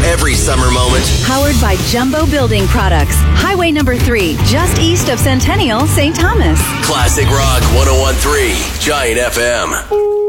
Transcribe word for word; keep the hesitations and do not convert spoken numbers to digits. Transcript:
every summer moment. Powered by Jumbo Building Products. Highway number three, just east of Centennial, Saint Thomas. Classic Rock one oh one point three, Giant F M.